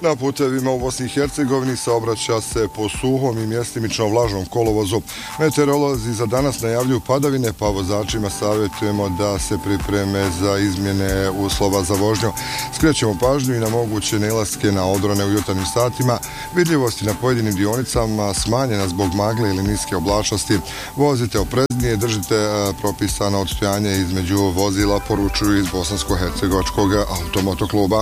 Na putevima u Bosni i Hercegovini saobraća se po suhom i mjestimično vlažnom kolovozu. Meteorolozi za danas najavljuju padavine, pa vozačima savjetujemo da se pripreme za izmjene uslova za vožnju. Skrećemo pažnju i na moguće nailaske na odrone u jutarnjim satima. Vidljivost na pojedinim dionicama smanjena zbog magle ili niske oblačnosti. Vozite opreznije, držite propisano odstojanje između vozila, poručuju iz Bosansko-hercegovačkog automotokluba.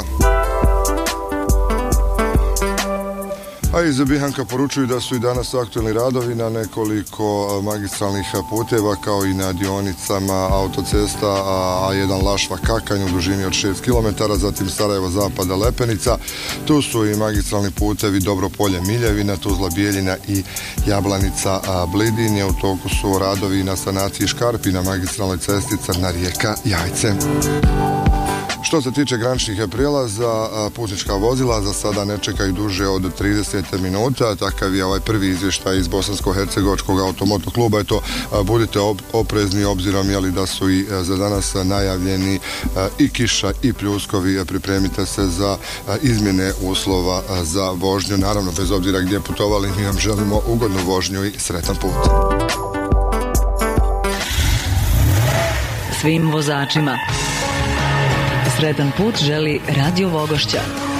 A iz Bihanka poručuju da su i danas aktualni radovi na nekoliko magistralnih puteva kao i na dionicama autocesta A1 Lašva Kakanj u dužini od 6 km, zatim Sarajevo Zapada Lepenica. Tu su i magistralni putevi Dobropolje Miljevina, Tuzla Bijeljina i Jablanica Blidinje. U toku su radovi na sanaciji škarpi na magistralnoj cesti Crna Rijeka Jajce. Što se tiče graničnih prijelaza, putnička vozila za sada ne čekaju duže od 30 minuta. Takav je ovaj prvi izvještaj iz Bosansko-hercegovačkog automotokluba. Eto, budite oprezni obzirom da su i za danas najavljeni i kiša i pljuskovi. Pripremite se za izmjene uslova za vožnju. Naravno, bez obzira gdje putovali, mi vam želimo ugodnu vožnju i sretan put. Svim vozačima sretan put želi Radio Vogošća.